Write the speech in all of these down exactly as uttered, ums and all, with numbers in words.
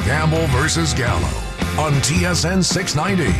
Campbell versus Gallo on T S N six ninety.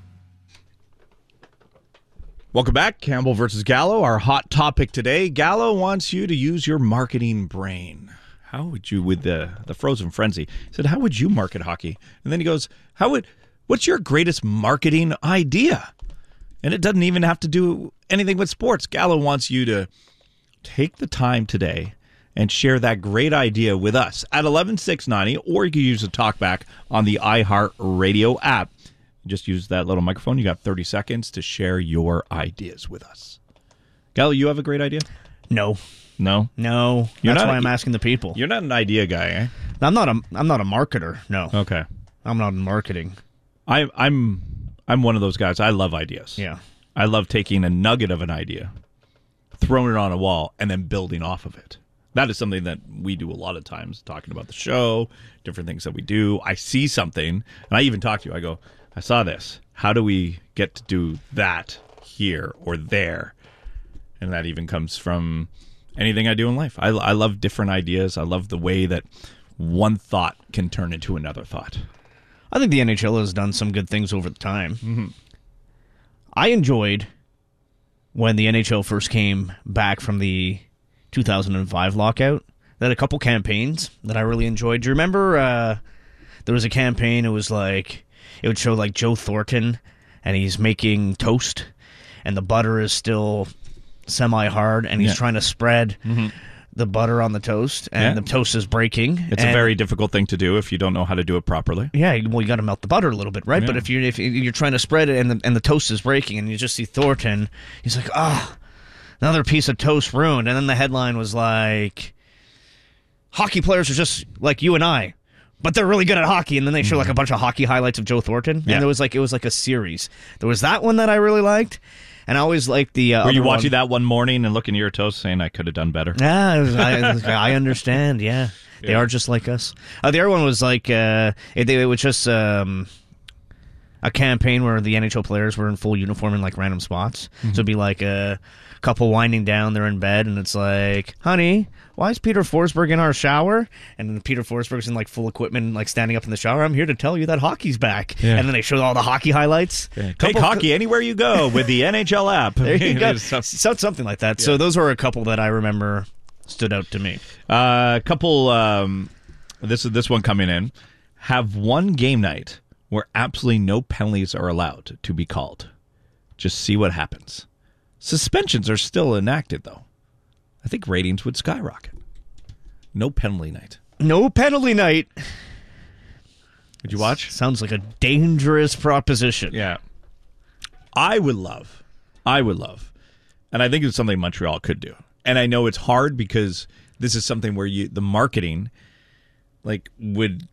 Welcome back, Campbell versus Gallo. Our hot topic today, Gallo wants you to use your marketing brain. How would you, with the the frozen frenzy, he said, how would you market hockey? And then he goes, how would, what's your greatest marketing idea? And it doesn't even have to do anything with sports. Gallo wants you to take the time today and share that great idea with us at eleven six ninety, or you can use a talkback on the iHeartRadio app. Just use that little microphone. You got thirty seconds to share your ideas with us. Gallo, you have a great idea? No. No? No. You're That's not why a- I'm asking the people. You're not an idea guy, eh? I'm not a I'm not a marketer. No. Okay. I'm not in marketing. I, I'm I'm one of those guys. I love ideas. Yeah. I love taking a nugget of an idea, throwing it on a wall, and then building off of it. That is something that we do a lot of times, talking about the show, different things that we do. I see something, and I even talk to you. I go, I saw this. How do we get to do that here or there? And that even comes from anything I do in life. I, I love different ideas. I love the way that one thought can turn into another thought. I think the N H L has done some good things over the time. Mm-hmm. I enjoyed when the N H L first came back from the two thousand five lockout. They had a couple campaigns that I really enjoyed. Do you remember uh, there was a campaign, it was like, it would show like Joe Thornton, and he's making toast, and the butter is still semi-hard, and he's Yeah. trying to spread Mm-hmm. the butter on the toast, and Yeah. the toast is breaking. It's and a very difficult thing to do if you don't know how to do it properly. Yeah, well, you got to melt the butter a little bit, right? Yeah. But if you're if you're trying to spread it and the, and the toast is breaking, and you just see Thornton, he's like, ah, another piece of toast ruined. And then the headline was like, hockey players are just like you and I, but they're really good at hockey. And then they show like a bunch of hockey highlights of Joe Thornton, Yeah. and it was like it was like a series. There was that one that I really liked, and I always liked the. Uh, Were you other watching one. that one morning and looking at your toast saying, I could have done better? Yeah, it was- I, I understand. Yeah, they Yeah. are just like us. Uh, the other one was like uh, it, it was just um, a campaign where the N H L players were in full uniform in like random spots. Mm-hmm. So it'd be like a couple winding down, they're in bed, and it's like, honey, why is Peter Forsberg in our shower? And then Peter Forsberg's in like full equipment, like standing up in the shower. I'm here to tell you that hockey's back. Yeah. And then they show all the hockey highlights. Take Couple- hockey anywhere you go with the N H L app. There you go. It's tough. So, something like that. So those were a couple that I remember stood out to me. A uh, couple, um, this is this one coming in. Have one game night where absolutely no penalties are allowed to be called. Just see what happens. Suspensions are still enacted, though. I think ratings would skyrocket. No penalty night. No penalty night. Would you watch? Sounds like a dangerous proposition. Yeah. I would love, I would love, and I think it's something Montreal could do. And I know it's hard because this is something where you the marketing, like, would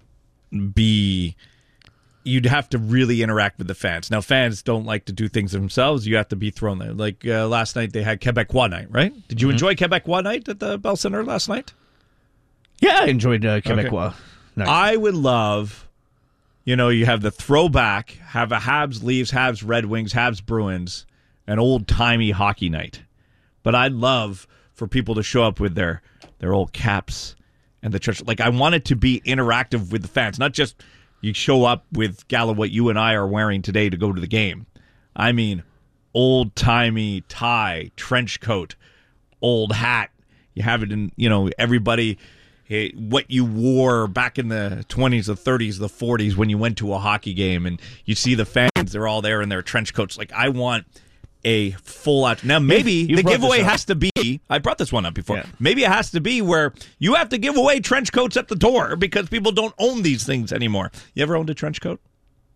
be, you'd have to really interact with the fans. Now, fans don't like to do things themselves. You have to be thrown there. Like uh, last night, they had Quebecois night, right? Did you Mm-hmm. enjoy Quebecois night at the Bell Center last night? Yeah, I enjoyed uh, Quebecois. Nice. I would love, you know, you have the throwback, have a Habs Leafs, Habs Red Wings, Habs Bruins, an old-timey hockey night. But I'd love for people to show up with their, their old caps and the church. Like, I want it to be interactive with the fans, not just you show up with, Gallo, what you and I are wearing today to go to the game. I mean, old-timey tie, trench coat, old hat. You have it in, you know, everybody, hey, what you wore back in the twenties, the thirties, the forties when you went to a hockey game, and you see the fans, they're all there in their trench coats. Like, I want a full out. Now, maybe You've- you've the brought giveaway this up. has to be, I brought this one up before. Yeah. Maybe it has to be where you have to give away trench coats at the door because people don't own these things anymore. You ever owned a trench coat?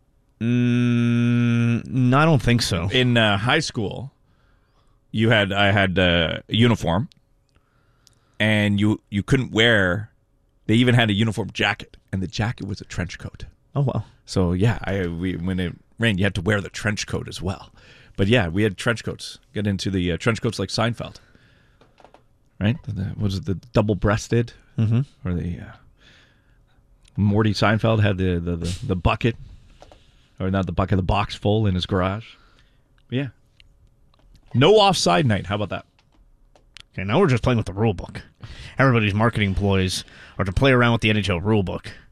Mm, no, I don't think so. In uh, high school, you had I had uh, a uniform, and you you couldn't wear. They even had a uniform jacket, and the jacket was a trench coat. Oh, well. So yeah, I we, when it rained, you had to wear the trench coat as well. But yeah, we had trench coats. Get into the uh, trench coats like Seinfeld, right? The, was it the double-breasted, Mm-hmm. or the uh, Morty Seinfeld had the, the the the bucket, or not the bucket, the box full in his garage. But yeah, no offside night. How about that? Okay, now we're just playing with the rule book. Everybody's marketing employees are to play around with the N H L rule book.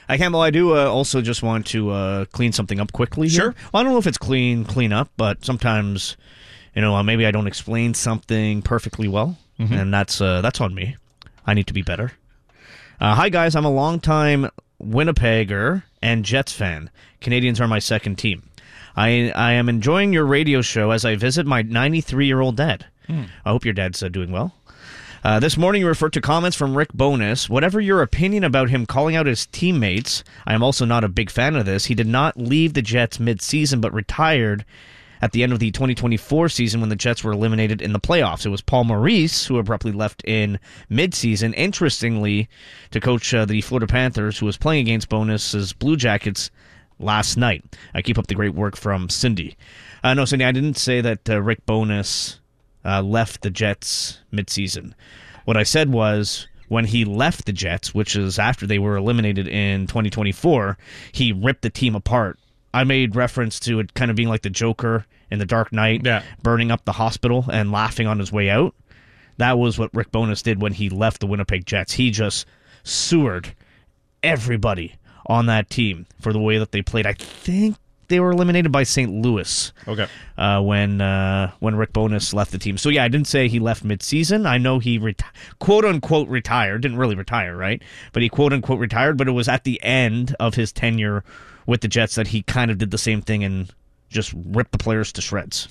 I Campbell, I do uh, also just want to uh, clean something up quickly here. Sure. Well, I don't know if it's clean, clean up, but sometimes, you know, uh, maybe I don't explain something perfectly well, mm-hmm. and that's uh, that's on me. I need to be better. Uh, hi, guys. I'm a longtime Winnipegger and Jets fan. Canadians are my second team. I I am enjoying your radio show as I visit my ninety-three-year-old dad. Mm. I hope your dad's uh, doing well. Uh, this morning you referred to comments from Rick Bowness. Whatever your opinion about him calling out his teammates, I am also not a big fan of this. He did not leave the Jets mid-season but retired at the end of the twenty twenty-four season when the Jets were eliminated in the playoffs. It was Paul Maurice who abruptly left in mid-season. Interestingly, to coach uh, the Florida Panthers, who was playing against Bowness's Blue Jackets last night. I keep up the great work from Cindy. Uh, no, Cindy, I didn't say that uh, Rick Bowness uh, left the Jets mid-season. What I said was when he left the Jets, which is after they were eliminated in twenty twenty-four, he ripped the team apart. I made reference to it kind of being like the Joker in The Dark Knight, yeah. burning up the hospital and laughing on his way out. That was what Rick Bowness did when he left the Winnipeg Jets. He just sewered everybody on that team for the way that they played. I think they were eliminated by Saint Louis. Okay. Uh, when uh, when Rick Bowness left the team. So yeah, I didn't say he left mid-season. I know he reti- quote unquote retired. Didn't really retire, right? But he quote unquote retired. But it was at the end of his tenure with the Jets that he kind of did the same thing and just ripped the players to shreds.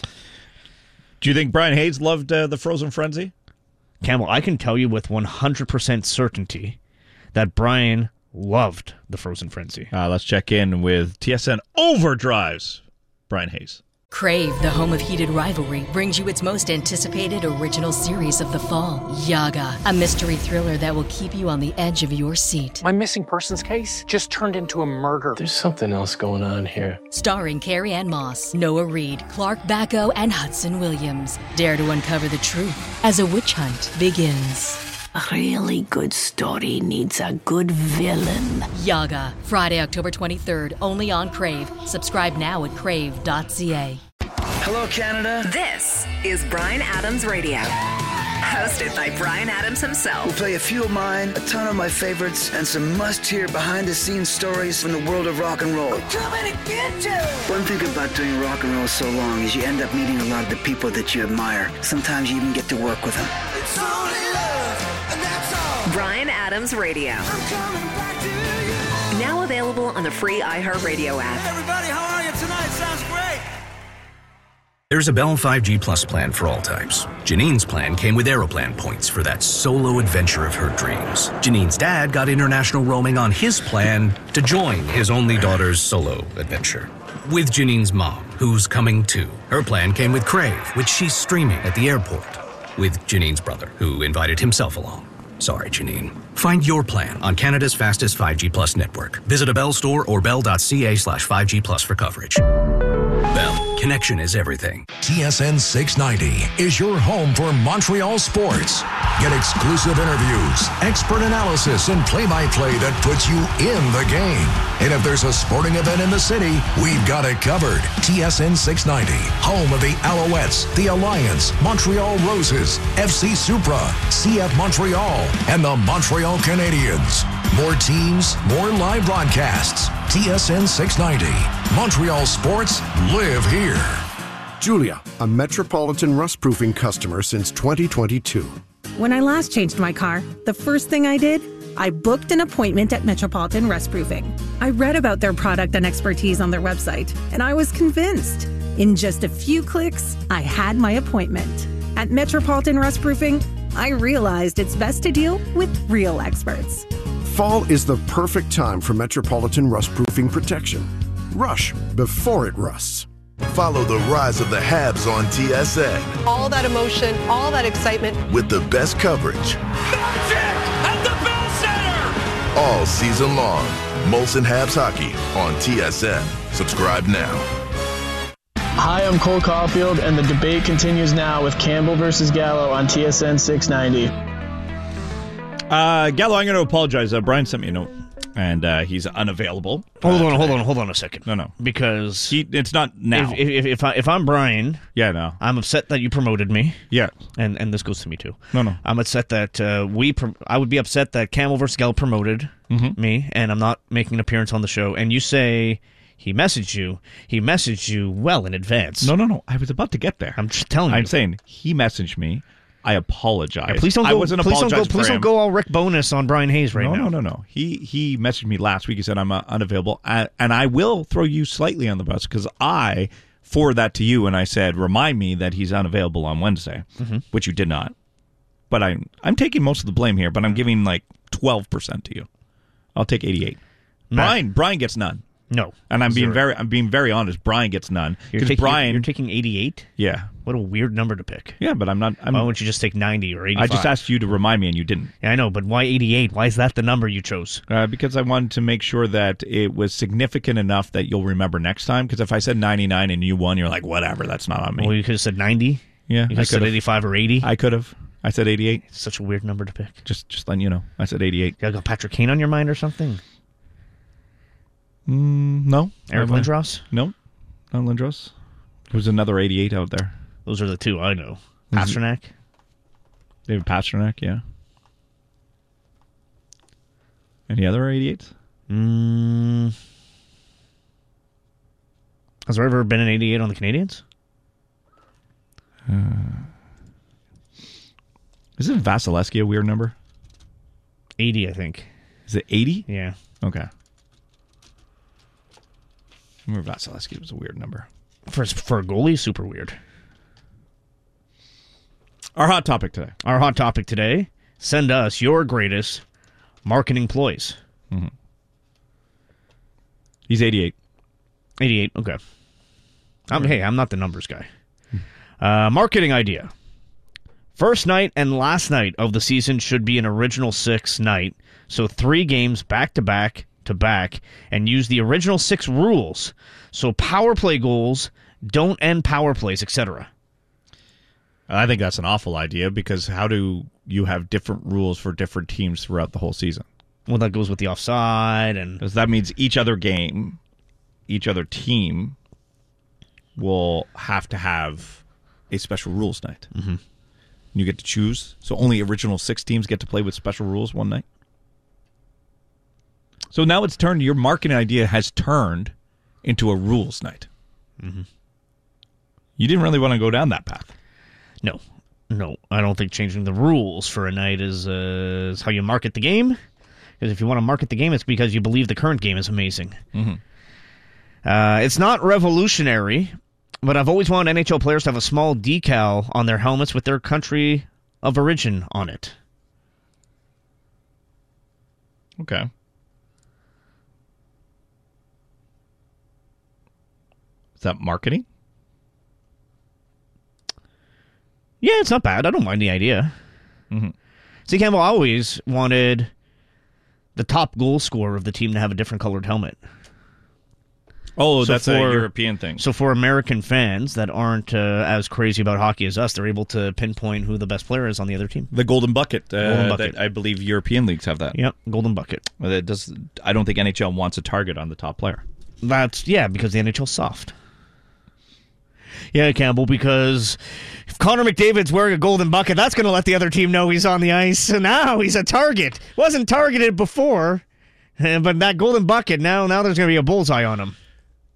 Do you think Brian Hayes loved uh, the Frozen Frenzy? Campbell, I can tell you with one hundred percent certainty that Brian loved the Frozen Frenzy. Uh, let's check in with T S N Overdrive's Brian Hayes. Crave, the home of heated rivalry, brings you its most anticipated original series of the fall, Yaga, a mystery thriller that will keep you on the edge of your seat. My missing persons case just turned into a murder. There's something else going on here. Starring Carrie Ann Moss, Noah Reid, Clark Bacco, and Hudson Williams. Dare to uncover the truth as a witch hunt begins. A really good story needs a good villain. Yaga, Friday, October twenty-third, only on Crave. Subscribe now at crave dot c a. Hello, Canada. This is Bryan Adams Radio. Hosted by Bryan Adams himself. We'll play a few of mine, a ton of my favorites, and some must-hear behind-the-scenes stories from the world of rock and roll. We're coming to get you! One thing about doing rock and roll so long is you end up meeting a lot of the people that you admire. Sometimes you even get to work with them. It's only love, and that's all. Bryan Adams Radio. I'm coming back to you. Now available on the free iHeartRadio app. Hey everybody, how are you tonight? Sounds great. There's a Bell five G Plus plan for all types. Janine's plan came with Aeroplan points for that solo adventure of her dreams. Janine's dad got international roaming on his plan to join his only daughter's solo adventure. With Janine's mom, who's coming too. Her plan came with Crave, which she's streaming at the airport. With Janine's brother, who invited himself along. Sorry, Janine. Find your plan on Canada's fastest five G Plus network. Visit a Bell store or bell.ca slash 5G Plus for coverage. Bell, connection is everything. T S N six ninety is your home for Montreal sports. Get exclusive interviews, expert analysis, and play-by-play that puts you in the game. And if there's a sporting event in the city, we've got it covered. T S N six ninety, home of the Alouettes, the Alliance, Montreal Roses, F C Supra, C F Montreal, and the Montreal Canadiens. More teams, more live broadcasts. T S N six ninety. Montreal sports live here. Julia, a Metropolitan rust-proofing customer since twenty twenty-two. When I last changed my car, the first thing I did, I booked an appointment at Metropolitan Rustproofing. I read about their product and expertise on their website, and I was convinced. In just a few clicks, I had my appointment. At Metropolitan Rustproofing, I realized it's best to deal with real experts. Fall is the perfect time for Metropolitan rust-proofing protection. Rush before it rusts. Follow the rise of the Habs on T S N. All that emotion, all that excitement. With the best coverage. Magic at the Bell Center! All season long. Molson Habs Hockey on T S N. Subscribe now. Hi, I'm Cole Caulfield, and the debate continues now with Campbell versus Gallo on T S N six ninety. Uh, Gallo, I'm going to apologize. Uh, Brian sent me a note. and uh, he's unavailable. Hold uh, on, hold on, hold on a second. No, no. Because he, it's not now. If, if, if, I, if I'm Brian, yeah, no. I'm upset that you promoted me. Yeah. And and this goes to me, too. No, no. I'm upset that uh, we... Prom- I would be upset that Campbell versus Gell promoted mm-hmm. me, and I'm not making an appearance on the show. And you say... He messaged you. He messaged you well in advance. No, no, no. I was about to get there. I'm just telling you. I'm saying he messaged me. I apologize. Yeah, please don't go. I wasn't please don't go. apologizing Please for don't him. go all Rick Bonus on Brian Hayes right no, now. No, no, no. He he messaged me last week. He said I'm uh, unavailable, I, and I will throw you slightly on the bus because I forwarded that to you, and I said remind me that he's unavailable on Wednesday, mm-hmm. which you did not. But I I'm taking most of the blame here. But I'm giving like twelve percent to you. I'll take eighty-eight. Matt. Brian Brian gets none. No, and I'm being zero. very, I'm being very honest. Brian gets none because Brian, you're, you're taking eighty-eight. Yeah, what a weird number to pick. Yeah, but I'm not. I'm, why wouldn't you just take ninety or eighty-five? I just asked you to remind me, and you didn't. Yeah, I know, but why eighty-eight? Why is that the number you chose? Uh, because I wanted to make sure that it was significant enough that you'll remember next time. Because if I said ninety-nine and you won, you're like, whatever, that's not on me. Well, you could have said ninety. Yeah, you could have said eighty-five or eighty. I could have. I said eighty-eight. It's such a weird number to pick. Just, just letting you know. I said eighty-eight. You got Patrick Kane on your mind or something? Mm, no. Eric no, Lindros? No, not Lindros. There's another eighty-eight out there. Those are the two I know. Pasternak? David Pasternak, yeah. Any other eighty-eights? Mm. Has there ever been an eighty-eight on the Canadians? Uh, isn't Vasilevsky a weird number? eighty, I think. Is it eighty? Yeah. Okay. I remember Vasilevsky was a weird number. For, for a goalie, super weird. Our hot topic today. Our hot topic today. Send us your greatest marketing ploys. Mm-hmm. He's eighty-eight. eighty-eight, okay. I'm, hey, I'm not the numbers guy. Uh, marketing idea. First night and last night of the season should be an original six night. So three games back-to-back to back and use the original six rules. So power play goals don't end power plays, et cetera. I think that's an awful idea because how do you have different rules for different teams throughout the whole season? Well, that goes with the offside. And because that means each other game, each other team will have to have a special rules night. Mm-hmm. You get to choose. So only original six teams get to play with special rules one night. So now it's turned, your marketing idea has turned into a rules night. Mm-hmm. You didn't really want to go down that path. No. No, I don't think changing the rules for a night is, uh, is how you market the game. Because if you want to market the game, it's because you believe the current game is amazing. Mm-hmm. Uh, it's not revolutionary, but I've always wanted N H L players to have a small decal on their helmets with their country of origin on it. Okay. Is that marketing? Yeah, it's not bad. I don't mind the idea. Mm-hmm. See, Campbell always wanted the top goal scorer of the team to have a different colored helmet. Oh, so that's for, a European thing. So for American fans that aren't uh, as crazy about hockey as us, they're able to pinpoint who the best player is on the other team. The Golden Bucket. Uh, Golden Bucket. That I believe European leagues have that. Yep, Golden Bucket. Well, that does. I don't think N H L wants a target on the top player. That's, yeah, because the N H L's soft. Yeah, Campbell, because if Connor McDavid's wearing a golden bucket, that's going to let the other team know he's on the ice. So now he's a target. Wasn't targeted before, but that golden bucket, now now there's going to be a bullseye on him.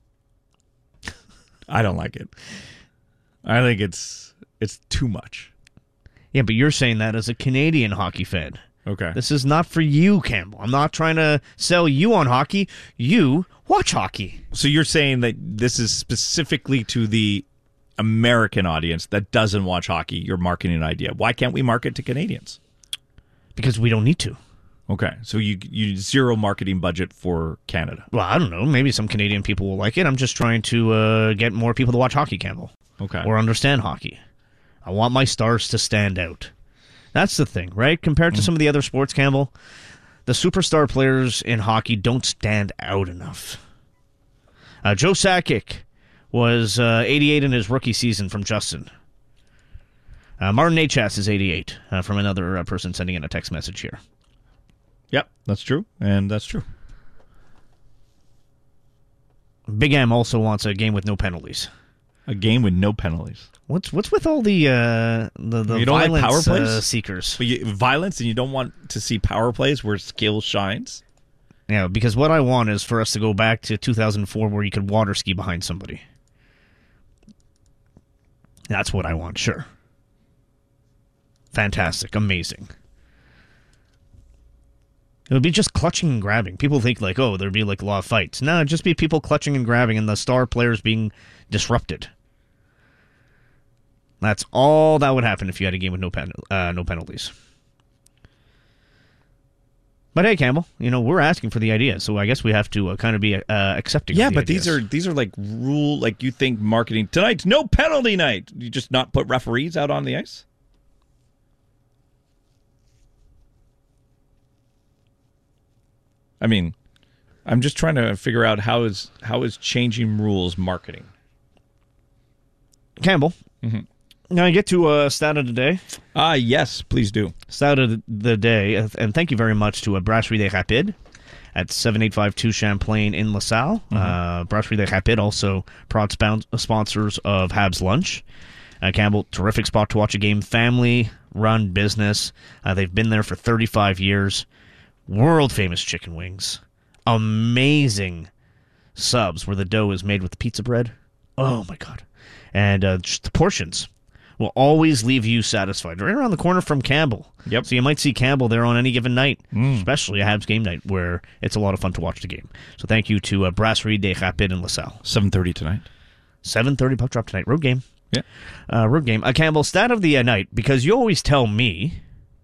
I don't like it. I think it's it's too much. Yeah, but you're saying that as a Canadian hockey fan. Okay. This is not for you, Campbell. I'm not trying to sell you on hockey. You watch hockey. So you're saying that this is specifically to the American audience that doesn't watch hockey, your marketing idea. Why can't we market to Canadians? Because we don't need to. Okay, so you you zero marketing budget for Canada. Well, I don't know. Maybe some Canadian people will like it. I'm just trying to uh, get more people to watch hockey, Campbell. Okay. Or understand hockey. I want my stars to stand out. That's the thing, right? Compared to mm. some of the other sports, Campbell, the superstar players in hockey don't stand out enough. Uh, Joe Sakic was uh, eighty-eight in his rookie season from Justin. Uh, Martin Necas is eighty-eight uh, from another uh, person sending in a text message here. Yep, that's true, and that's true. Big M also wants a game with no penalties. A game with no penalties. What's what's with all the uh, the, the you don't violence like power plays? Uh, seekers? But you, violence, and you don't want to see power plays where skill shines? Yeah, because what I want is for us to go back to two thousand four where you could water ski behind somebody. That's what I want, sure. Fantastic, amazing. It would be just clutching and grabbing. People think like, oh, there'd be like a lot of fights. No, it'd just be people clutching and grabbing and the star players being disrupted. That's all that would happen if you had a game with no pen, uh, no penalties. But hey, Campbell, you know we're asking for the ideas, so I guess we have to uh, kind of be uh, accepting. Yeah, of the but ideas. these are these are like rule like you think marketing tonight's no penalty night. You just not put referees out on the ice. I mean, I'm just trying to figure out how is how is changing rules marketing. Campbell. Mm-hmm. Now I get to uh, stat of the day. Ah, uh, yes, please do. Stat of the day, and thank you very much to uh, Brasserie des Rapides at seven eight five two Champlain in LaSalle. Mm-hmm. Uh, Brasserie des Rapides also proud sp- sponsors of Habs Lunch. Uh, Campbell, terrific spot to watch a game. Family-run business. Uh, they've been there for thirty-five years. World-famous chicken wings. Amazing subs where the dough is made with pizza bread. Oh, my God. And uh, just the portions will always leave you satisfied. Right around the corner from Campbell. Yep. So you might see Campbell there on any given night, mm. especially a Habs game night where it's a lot of fun to watch the game. So thank you to uh, Brasserie des Rapides in LaSalle. seven thirty tonight. seven thirty puck drop tonight. Road game. Yeah. Uh, road game. Uh, Campbell, stat of the uh, night, because you always tell me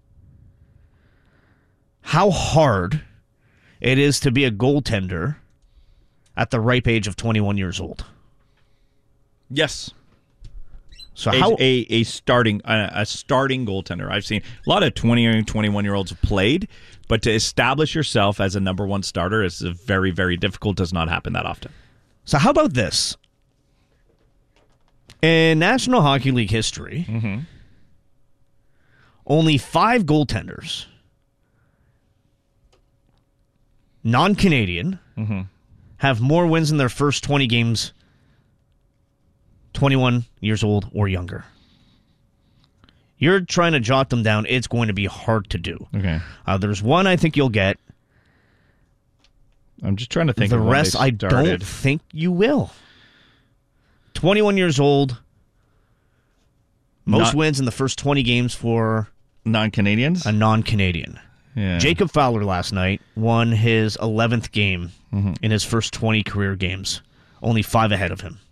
how hard it is to be a goaltender at the ripe age of twenty-one years old. Yes. So a, how a, a starting a, a starting goaltender. I've seen a lot of twenty and twenty-one year olds have played, but to establish yourself as a number one starter is very, very difficult. Does not happen that often. So how about this? In National Hockey League history, mm-hmm. only five goaltenders, non-Canadian, mm-hmm. have more wins in their first twenty games twenty-one years old or younger. You're trying to jot them down. It's going to be hard to do. Okay. Uh, there's one I think you'll get. I'm just trying to think the of when rest they I don't think you will. twenty-one years old. Most Not, wins in the first twenty games for non-Canadians? A non-Canadian. Yeah. Jacob Fowler last night won his eleventh game mm-hmm. in his first twenty career games. Only five ahead of him.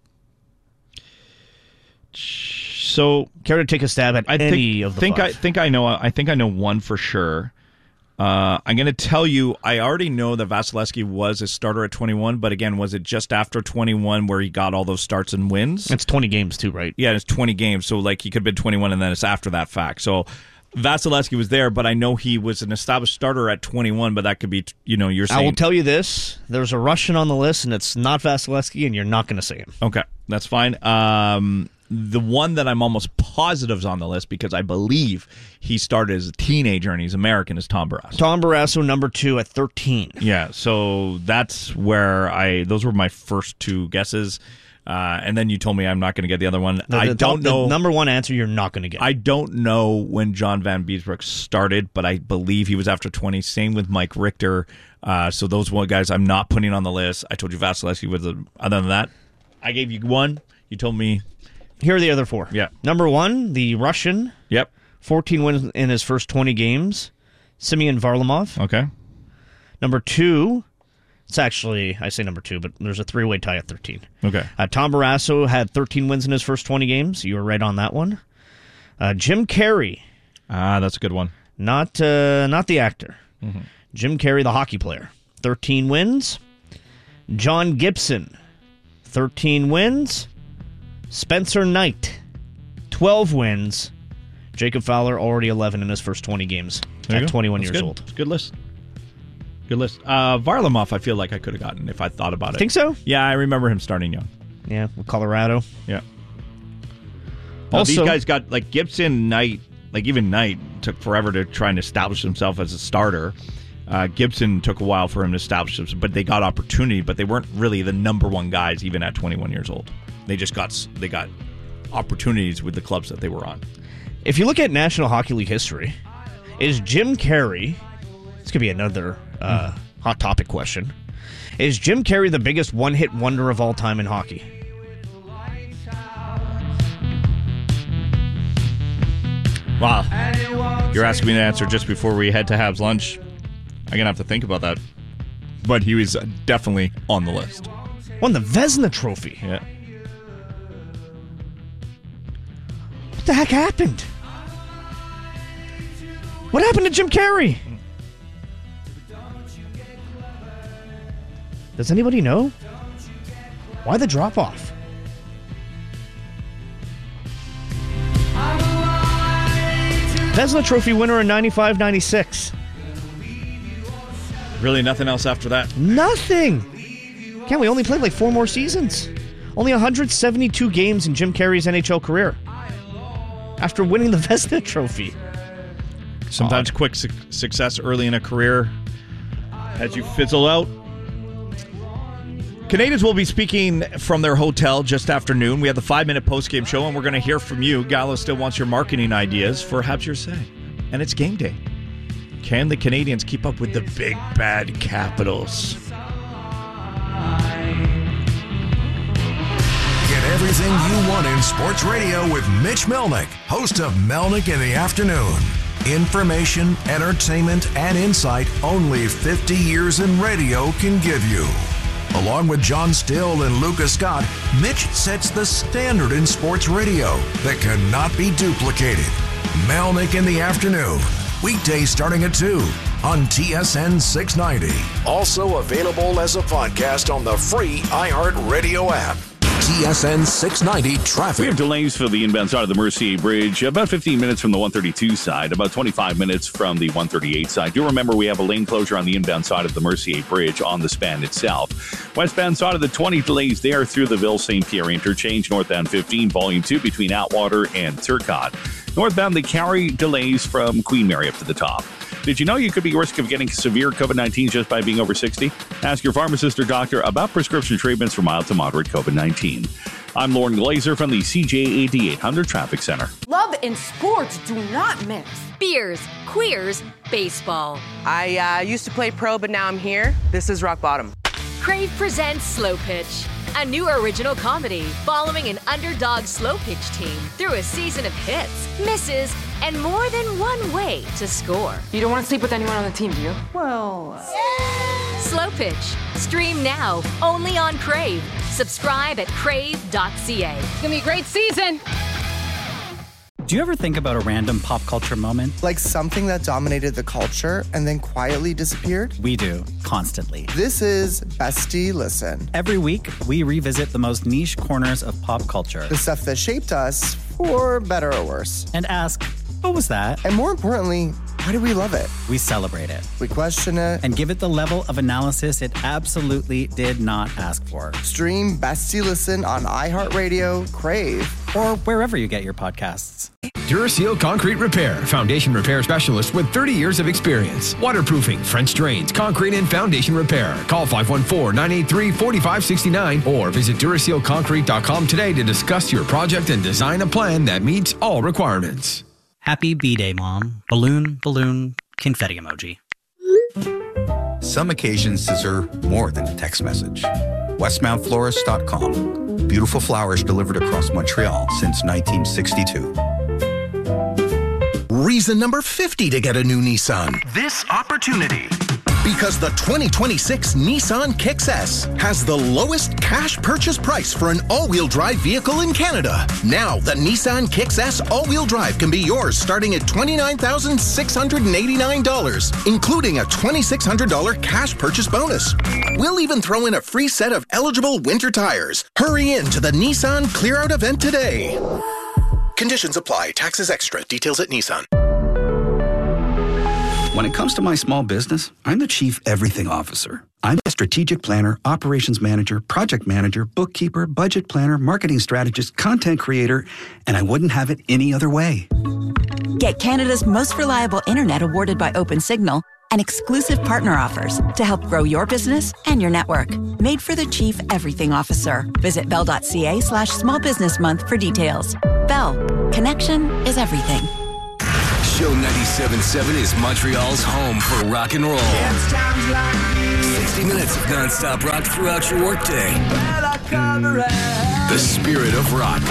So, care to take a stab at I any think, of the think five? I think I know. I think I know one for sure. Uh, I'm going to tell you. I already know that Vasilevsky was a starter at twenty-one, but again, was it just after twenty-one where he got all those starts and wins? It's twenty games too, right? Yeah, it's twenty games. So like he could have been twenty-one, and then it's after that fact. So Vasilevsky was there, but I know he was an established starter at twenty-one. But that could be, you know, you're saying. I will tell you this: there's a Russian on the list, and it's not Vasilevsky, and you're not going to say him. Okay, that's fine. Um, the one that I'm almost positive is on the list because I believe he started as a teenager and he's American is Tom Barrasso. Tom Barrasso, number two at thirteen. Yeah, so that's where I. Those were my first two guesses. Uh, and then you told me I'm not going to get the other one. The, the, I don't the know. number one answer you're not going to get. I don't know when John Van Beesbrook started, but I believe he was after twenty. Same with Mike Richter. Uh, so those one guys I'm not putting on the list. I told you Vasilevsky was the. Other than that, I gave you one. You told me. Here are the other four. Yeah. Number one, the Russian. Yep. fourteen wins in his first twenty games. Simeon Varlamov. Okay. Number two, it's actually, I say number two, but there's a three-way tie at thirteen. Okay. Uh, Tom Barrasso had thirteen wins in his first twenty games. You were right on that one. Uh, Jim Carrey. Ah, that's a good one. Not, uh, not the actor. Mm-hmm. Jim Carrey, the hockey player. thirteen wins. John Gibson. thirteen wins. Spencer Knight, twelve wins. Jacob Fowler, already eleven in his first twenty games at twenty-one That's years good. old. It's a good list. Good list. Uh, Varlamov, I feel like I could have gotten if I thought about it. Think so? Yeah, I remember him starting young. Yeah, with Colorado. Yeah. Well, Also, these guys got, like, Gibson, Knight, like, even Knight took forever to try and establish himself as a starter. Uh, Gibson took a while for him to establish himself, but they got opportunity, but they weren't really the number one guys even at twenty-one years old. They just got they got opportunities with the clubs that they were on. If you look at National Hockey League history, is Jim Carrey, this could be another uh, mm. hot topic question, is Jim Carrey the biggest one-hit wonder of all time in hockey? Wow. You're asking me to answer just before we head to Habs lunch. I'm going to have to think about that. But he was definitely on the list. Won the Vezina Trophy. Yeah. What the heck happened? What happened to Jim Carrey? Does anybody know? Why the drop-off? Vezina Trophy winner in ninety-five ninety-six. Really nothing else after that? Nothing! Can't we only played like four more seasons? Only one hundred seventy-two games in Jim Carrey's N H L career. After winning the Vezina Trophy. Sometimes Odd. quick su- success early in a career as you fizzle out. Canadians will be speaking from their hotel just after noon. We have the five-minute post-game show, and we're going to hear from you. Gallo still wants your marketing ideas for Habs Your Say. And it's game day. Can the Canadians keep up with the big, bad Capitals? Get everything you want in sports radio with Mitch Melnick, host of Melnick in the Afternoon. Information, entertainment, and insight only fifty years in radio can give you. Along with John Still and Lucas Scott, Mitch sets the standard in sports radio that cannot be duplicated. Melnick in the Afternoon, weekdays starting at two on T S N six ninety. Also available as a podcast on the free iHeartRadio app. T S N six ninety traffic. We have delays for the inbound side of the Mercier Bridge. About fifteen minutes from the one thirty-two side, about twenty-five minutes from the one thirty-eight side. Do remember we have a lane closure on the inbound side of the Mercier Bridge on the span itself. Westbound side of the twenty delays there through the Ville-Saint Pierre interchange. Northbound fifteen, volume two between Atwater and Turcotte. Northbound, they carry delays from Queen Mary up to the top. Did you know you could be at risk of getting severe COVID nineteen just by being over sixty? Ask your pharmacist or doctor about prescription treatments for mild to moderate COVID nineteen. I'm Lauren Glazer from the C J A D eight hundred Traffic Center. Love and sports do not mix. Beers, queers, baseball. I uh, used to play pro, but now I'm here. This is rock bottom. Crave presents Slow Pitch, a new original comedy following an underdog slow pitch team through a season of hits, misses, and more than one way to score. You don't want to sleep with anyone on the team, do you? Well, uh... Slow Pitch. Stream now, only on Crave. Subscribe at crave dot c a. It's gonna be a great season. Do you ever think about a random pop culture moment? Like something that dominated the culture and then quietly disappeared? We do, constantly. This is Bestie Listen. Every week, we revisit the most niche corners of pop culture. The stuff that shaped us, for better or worse. And ask, what was that? And more importantly, why do we love it? We celebrate it. We question it. And give it the level of analysis it absolutely did not ask for. Stream Bestie Listen on iHeartRadio, Crave, or wherever you get your podcasts. Duraseal Concrete Repair, foundation repair specialist with thirty years of experience. Waterproofing, French drains, concrete and foundation repair. Call five one four, nine eight three, four five six nine or visit Duraseal Concrete dot com today to discuss your project and design a plan that meets all requirements. Happy B-Day, Mom. Balloon, balloon, confetti emoji. Some occasions deserve more than a text message. Westmount Florist dot com. Beautiful flowers delivered across Montreal since nineteen sixty-two. Reason number fifty to get a new Nissan. This opportunity. Because the twenty twenty-six Nissan Kicks S has the lowest cash purchase price for an all-wheel drive vehicle in Canada. Now, the Nissan Kicks S all-wheel drive can be yours starting at twenty-nine thousand six hundred eighty-nine dollars, including a two thousand six hundred dollars cash purchase bonus. We'll even throw in a free set of eligible winter tires. Hurry in to the Nissan Clear Out event today. Conditions apply. Taxes extra. Details at Nissan. When it comes to my small business, I'm the Chief Everything Officer. I'm a strategic planner, operations manager, project manager, bookkeeper, budget planner, marketing strategist, content creator, and I wouldn't have it any other way. Get Canada's most reliable internet awarded by OpenSignal. and exclusive partner offers to help grow your business and your network. Made for the Chief Everything Officer. Visit bell.ca slash small business month for details. Bell. Connection is everything. Show ninety-seven point seven is Montreal's home for rock and roll. sixty minutes of non-stop rock throughout your workday. The spirit of rock.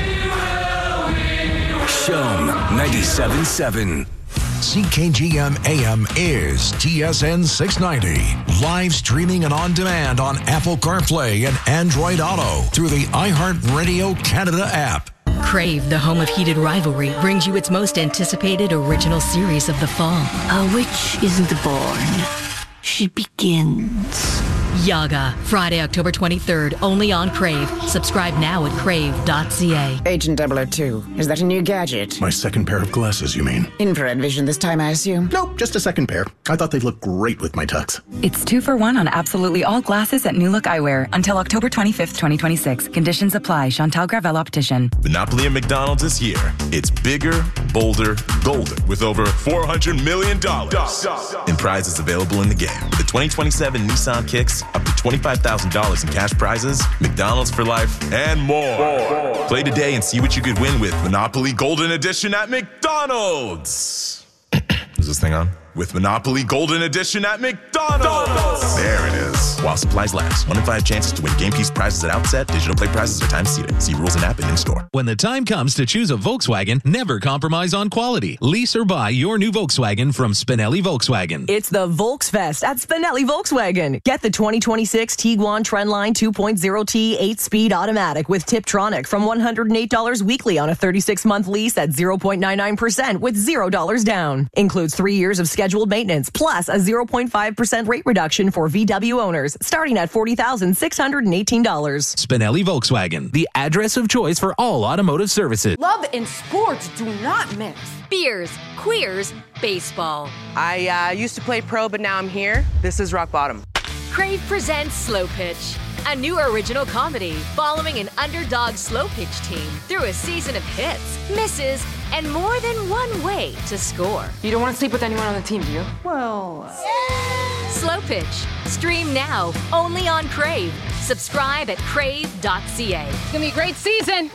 Show ninety-seven point seven. C K G M A M is T S N six ninety. Live streaming and on demand on Apple CarPlay and Android Auto through the iHeartRadio Canada app. Crave, the home of heated rivalry, brings you its most anticipated original series of the fall. A witch isn't born. She begins. Yaga, Friday, October twenty-third, only on Crave. Subscribe now at crave dot c a. Agent double oh two, is that a new gadget? My second pair of glasses, you mean? Infrared vision this time, I assume? Nope, just a second pair. I thought they'd look great with my tux. It's two for one on absolutely all glasses at New Look Eyewear until October twenty-fifth, twenty twenty-six. Conditions apply. Chantal Gravel Optician. Monopoly at McDonald's is here. It's bigger, bolder, golden with over four hundred million dollars in prizes available in the game. With the twenty twenty-seven Nissan Kicks, up to twenty-five thousand dollars in cash prizes, McDonald's for life, and more. more. Play today and see what you could win with Monopoly Golden Edition at McDonald's. Is this thing on? With Monopoly Golden Edition at McDonald's. There it is. While supplies last. One in five chances to win game piece prizes at outset. Digital play prizes are time seated. See rules and app and in-store. When the time comes to choose a Volkswagen, never compromise on quality. Lease or buy your new Volkswagen from Spinelli Volkswagen. It's the Volksfest at Spinelli Volkswagen. Get the twenty twenty-six Tiguan Trendline two point oh T eight-speed automatic with Tiptronic from one hundred eight dollars weekly on a thirty-six month lease at zero point nine nine percent with zero dollars down. Includes three years of scheduled maintenance plus a zero point five percent rate reduction for V W owners starting at forty thousand six hundred eighteen dollars. Spinelli Volkswagen, the address of choice for all automotive services. Love and sports do not mix. Beers, queers, baseball. I uh, used to play pro, but now I'm here. This is Rock Bottom. Crave presents Slow Pitch, a new original comedy following an underdog slow pitch team through a season of hits, misses, and more than one way to score. You don't want to sleep with anyone on the team, do you? Well, Slow Pitch. Stream now, only on Crave. Subscribe at crave dot c a. It's gonna be a great season.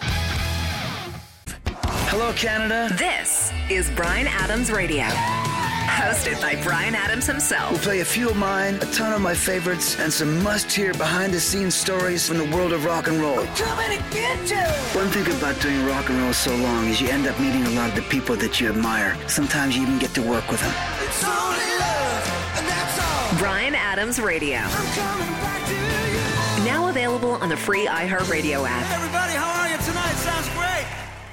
Hello, Canada. This is Bryan Adams Radio. Hosted by Bryan Adams himself. We'll play a few of mine, a ton of my favorites, and some must-hear behind-the-scenes stories from the world of rock and roll. We're coming to get you! One thing about doing rock and roll so long is you end up meeting a lot of the people that you admire. Sometimes you even get to work with them. It's only love, and that's all. Bryan Adams Radio. I'm coming back to you. Now available on the free iHeartRadio app. Hey everybody, how are you tonight? Sounds great.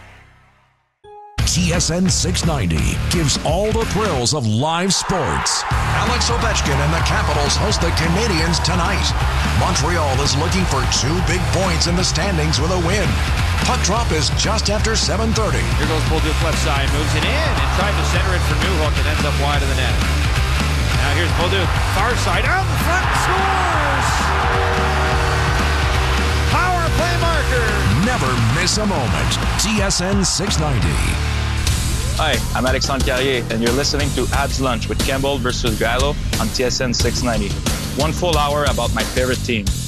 T S N six ninety gives all the thrills of live sports. Alex Ovechkin and the Capitals host the Canadiens tonight. Montreal is looking for two big points in the standings with a win. Puck drop is just after seven thirty. Here goes Bolduc left side, moves it in and tried to center it for Newhook and ends up wide of the net. Now here's Bolduc, far side, out in front, scores! Power play marker! Never miss a moment. T S N six ninety. Hi, I'm Alexandre Carrier, and you're listening to Abs Lunch with Campbell versus Gallo on T S N six ninety. One full hour about my favorite team.